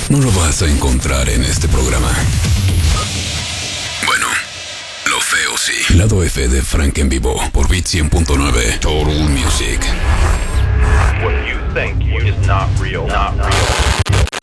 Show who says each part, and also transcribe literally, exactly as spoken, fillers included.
Speaker 1: no lo vas a encontrar en este programa. Bueno, lo feo sí. Lado F de Frank en vivo por Beat cien punto nueve. Total Music.
Speaker 2: What you think is not real, not real.